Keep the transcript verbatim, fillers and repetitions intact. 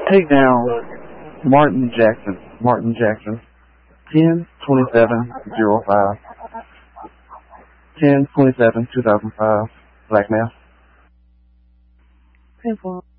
Take down Martin Jackson. Martin Jackson. ten twenty-seven oh five. ten twenty-seven two thousand five. Black male. ten four.